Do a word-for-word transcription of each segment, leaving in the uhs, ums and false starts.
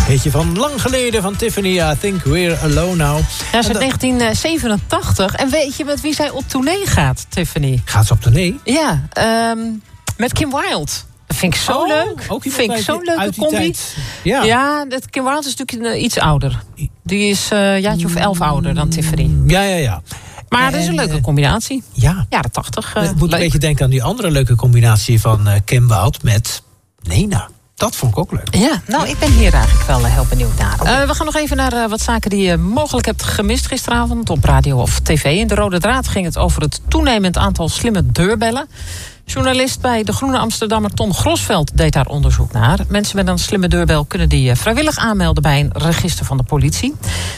Weet je, van lang geleden van Tiffany, I Think We're Alone Now. Ja, ze is negentien zevenentachtig. En weet je met wie zij op tournee gaat, Tiffany? Gaat ze op tournee? Ja, um, met Kim Wilde. Dat vind ik zo oh, leuk. Ook vind ik zo'n leuke combi. Tijd. Ja, ja dat Kim Wilde is natuurlijk uh, iets ouder. Die is uh, een jaartje of elf ouder dan Tiffany. Ja, ja, ja. Maar dat is een leuke combinatie. Ja. Jaren tachtig. Uh, Ik moet leuk. een beetje denken aan die andere leuke combinatie van uh, Kim Wilde met Nena. Dat vond ik ook leuk. Ja, nou, ik ben hier eigenlijk wel uh, heel benieuwd naar. Okay. Uh, we gaan nog even naar uh, wat zaken die je mogelijk hebt gemist gisteravond op radio of tv. In de Rode Draad ging het over het toenemend aantal slimme deurbellen. Journalist bij De Groene Amsterdammer Tom Grosveld deed daar onderzoek naar. Mensen met een slimme deurbel kunnen die uh, vrijwillig aanmelden bij een register van de politie.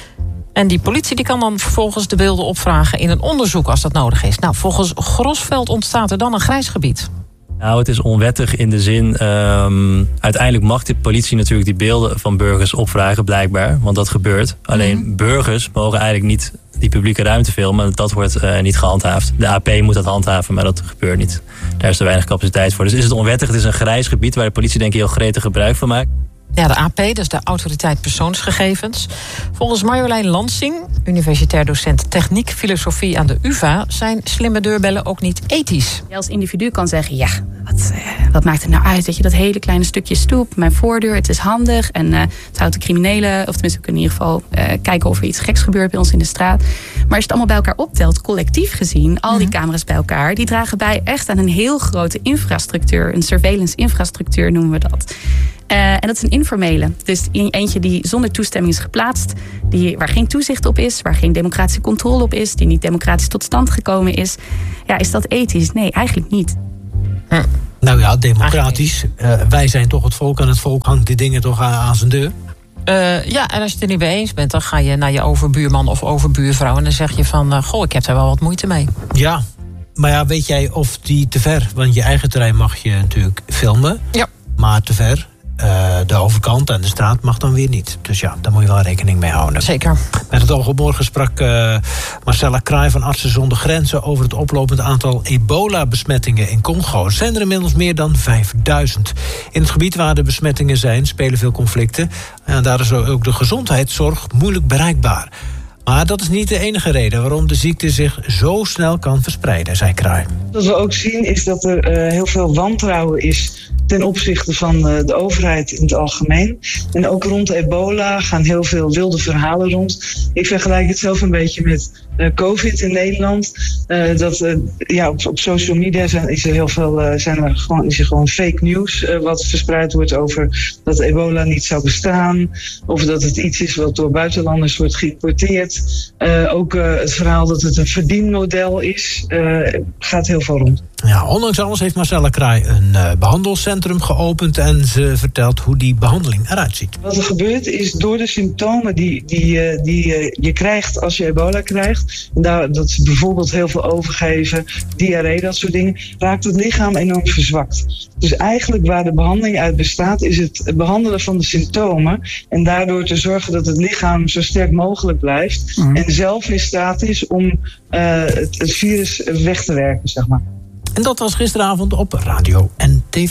En die politie die kan dan vervolgens de beelden opvragen in een onderzoek als dat nodig is. Nou, volgens Grosveld ontstaat er dan een grijs gebied. Nou, het is onwettig in de zin... Um, uiteindelijk mag de politie natuurlijk die beelden van burgers opvragen, blijkbaar. Want dat gebeurt. Alleen mm-hmm. burgers mogen eigenlijk niet die publieke ruimte filmen. Dat wordt uh, niet gehandhaafd. De A P moet dat handhaven, maar dat gebeurt niet. Daar is er weinig capaciteit voor. Dus is het onwettig. Het is een grijs gebied waar de politie denk ik heel gretig gebruik van maakt. Ja, de A P, dat is de Autoriteit Persoonsgegevens. Volgens Marjolein Lansing, universitair docent techniek filosofie aan de U vA... zijn slimme deurbellen ook niet ethisch. Je als individu kan zeggen, ja, wat, uh, wat maakt het nou uit? Dat je dat hele kleine stukje stoep, mijn voordeur, het is handig. En uh, het houdt de criminelen, of tenminste we kunnen in ieder geval uh, kijken of er iets geks gebeurt bij ons in de straat. Maar als je het allemaal bij elkaar optelt, collectief gezien, al die mm-hmm. camera's bij elkaar, die dragen bij echt aan een heel grote infrastructuur. Een surveillance infrastructuur noemen we dat. Uh, en dat is een informele. Dus eentje die zonder toestemming is geplaatst, die, waar geen toezicht op is, waar geen democratische controle op is, die niet democratisch tot stand gekomen is. Ja, is dat ethisch? Nee, eigenlijk niet. Hm. Nou ja, democratisch. Uh, wij zijn toch het volk en het volk hangt die dingen toch aan, aan zijn deur. Uh, ja, en als je het er niet mee eens bent, dan ga je naar je overbuurman of overbuurvrouw en dan zeg je van, uh, goh, ik heb daar wel wat moeite mee. Ja, maar ja, weet jij of die te ver, want je eigen terrein mag je natuurlijk filmen, ja. maar te ver. Uh, de overkant en de straat mag dan weer niet. Dus ja, daar moet je wel rekening mee houden. Zeker. Met het oog op morgen sprak uh, Marcella Kraai van Artsen zonder Grenzen over het oplopend aantal ebola-besmettingen in Congo. Er zijn er inmiddels meer dan vijfduizend. In het gebied waar de besmettingen zijn, spelen veel conflicten. En daar is ook de gezondheidszorg moeilijk bereikbaar. Maar dat is niet de enige reden waarom de ziekte zich zo snel kan verspreiden, zei Kraai. Wat we ook zien is dat er uh, heel veel wantrouwen is ten opzichte van uh, de overheid in het algemeen. En ook rond ebola gaan heel veel wilde verhalen rond. Ik vergelijk het zelf een beetje met uh, COVID in Nederland. Uh, dat uh, ja, op, op social media zijn, is er heel veel uh, zijn er gewoon, is er gewoon fake news uh, wat verspreid wordt over dat ebola niet zou bestaan. Of dat het iets is wat door buitenlanders wordt geïmporteerd. Uh, ook uh, het verhaal dat het een verdienmodel is, uh, gaat heel veel rond. Ja, ondanks alles heeft Marcella Kraai een uh, behandelcentrum geopend en ze vertelt hoe die behandeling eruit ziet. Wat er gebeurt is door de symptomen die, die, uh, die uh, je krijgt als je ebola krijgt, en daar, dat is bijvoorbeeld heel veel overgeven, diarree, dat soort dingen, raakt het lichaam enorm verzwakt. Dus eigenlijk waar de behandeling uit bestaat is het behandelen van de symptomen en daardoor te zorgen dat het lichaam zo sterk mogelijk blijft mm. en zelf in staat is om uh, het, het virus weg te werken, zeg maar. En dat was gisteravond op radio en tv.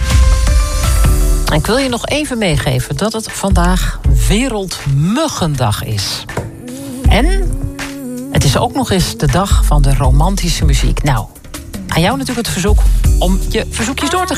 Ik wil je nog even meegeven dat het vandaag Wereldmuggendag is. En het is ook nog eens de dag van de romantische muziek. Nou, aan jou natuurlijk het verzoek om je verzoekjes door te geven.